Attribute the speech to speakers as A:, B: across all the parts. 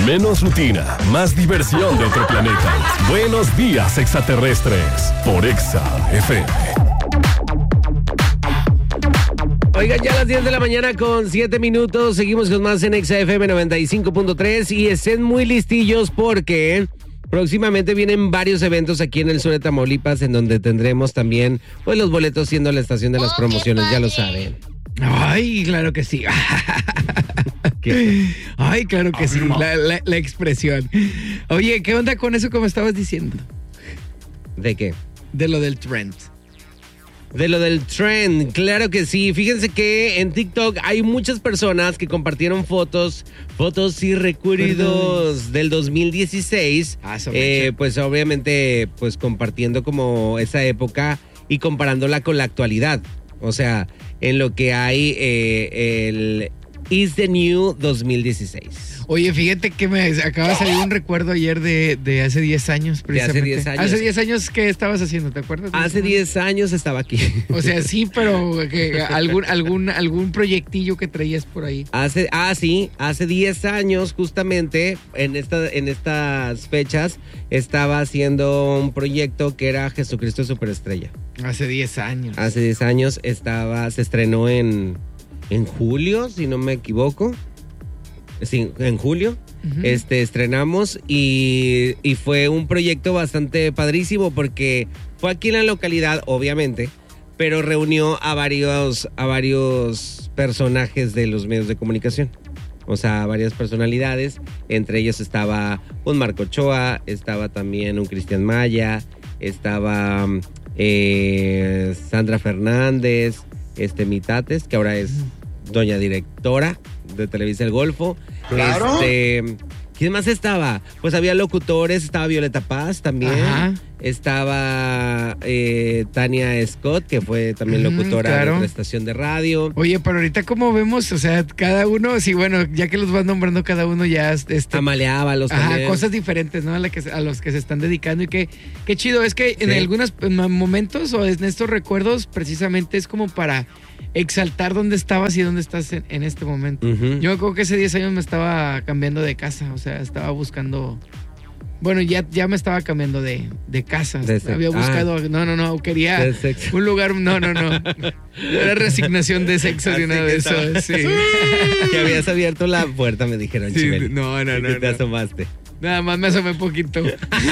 A: Menos rutina, más diversión de otro planeta. Buenos días, extraterrestres, por Exa FM.
B: Oigan, ya a las 10 de la mañana con 7 minutos. Seguimos con más en Exa FM 95.3 y estén muy listillos porque próximamente vienen varios eventos aquí en el sur de Tamaulipas en donde tendremos también pues los boletos siendo la estación de las promociones, ya lo saben.
C: Ay, claro que sí. Ay, claro que sí, la expresión. Oye, ¿qué onda con eso como estabas diciendo?
B: ¿De qué?
C: De lo del trend.
B: De lo del trend, claro que sí. Fíjense que en TikTok hay muchas personas que compartieron fotos y recuerdos del 2016. Pues obviamente, pues compartiendo como esa época y comparándola con la actualidad. O sea, en lo que hay el Is the New 2016.
C: Oye, fíjate que me acaba de salir un recuerdo ayer de hace 10 años, precisamente.
B: De hace 10 años.
C: Hace 10 años, ¿qué estabas haciendo? ¿Te acuerdas?
B: Hace 10 años estaba aquí.
C: O sea, sí, pero que algún proyectillo que traías por ahí.
B: Sí, hace 10 años justamente en estas fechas estaba haciendo un proyecto que era Jesucristo Superestrella.
C: Hace 10 años.
B: Hace 10 años se estrenó en julio, si no me equivoco. Sí, en julio. Uh-huh. Estrenamos y fue un proyecto bastante padrísimo porque fue aquí en la localidad, obviamente, pero reunió a varios personajes de los medios de comunicación. O sea, varias personalidades. Entre ellos estaba un Marco Ochoa, estaba también un Cristian Maya, estaba Sandra Fernández, Mitates, que ahora es doña directora de Televisa El Golfo.
D: Claro.
B: ¿Quién más estaba? Pues había locutores, estaba Violeta Paz también. Ajá. Estaba Tania Scott, que fue también locutora de otra estación de radio.
C: Oye, pero ahorita como vemos, o sea, cada uno, sí, bueno, ya que los vas nombrando cada uno ya
B: amaleaba los también.
C: Cosas diferentes, ¿no? A los que se están dedicando y qué chido, es que en algunos momentos o en estos recuerdos precisamente es como para exaltar dónde estabas y dónde estás en este momento. Uh-huh. Yo me acuerdo que hace 10 años me estaba cambiando de casa, o sea, estaba buscando... Bueno, ya me estaba cambiando de casa. Había buscado... No, quería un lugar... No. Era resignación de sexo de una vez. Sí.
B: Que habías abierto la puerta, me dijeron,
C: sí,
B: Chimel.
C: No.
B: Te asomaste.
C: Nada más me asomé poquito.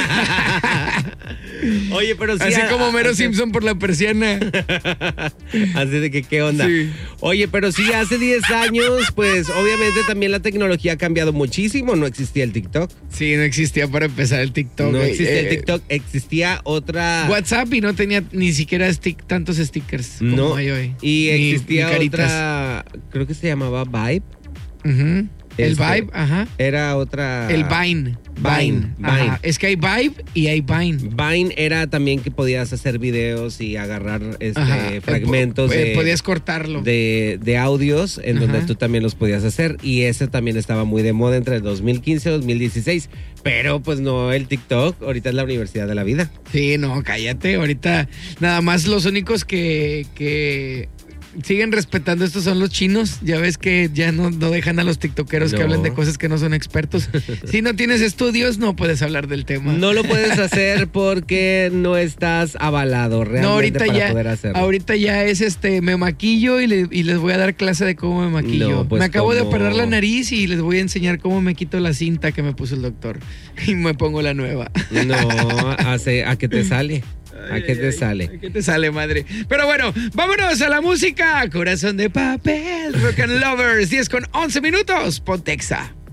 B: Oye, pero sí.
C: Así como Mero Simpson por la persiana.
B: Así de que, ¿qué onda?
C: Sí.
B: Oye, pero sí, hace 10 años, pues obviamente también la tecnología ha cambiado muchísimo. No existía el TikTok.
C: Sí, no existía para empezar el TikTok.
B: No existía el TikTok, existía otra...
C: WhatsApp y no tenía ni siquiera tantos stickers como hay hoy.
B: Y existía otra, creo que se llamaba Vibe.
C: Uh-huh. El Vibe, ajá.
B: Era otra...
C: El Vine. Ajá. Es que hay Vibe y hay Vine.
B: Vine era también que podías hacer videos y agarrar fragmentos
C: podías cortarlo.
B: De audios en donde tú también los podías hacer. Y ese también estaba muy de moda entre el 2015 y 2016. Pero pues no el TikTok. Ahorita es la universidad de la vida.
C: Sí, no, cállate. Ahorita nada más los únicos que siguen respetando estos son los chinos. Ya ves que ya no dejan a los tiktokeros que hablen de cosas que no son expertos. Si no tienes estudios, no puedes hablar del tema.
B: No lo puedes hacer porque no estás avalado realmente poder hacerlo.
C: Ahorita ya es me maquillo y les voy a dar clase de cómo me maquillo.
B: No, pues
C: me acabo de operar la nariz y les voy a enseñar cómo me quito la cinta que me puso el doctor. Y me pongo la nueva.
B: No, ¿a qué te sale? ¿A qué te sale?
C: ¿A qué te sale, madre? Pero bueno, vámonos a la música. Corazón de papel, Rock and Lovers, 10 con 11 minutos. Ponte Exa.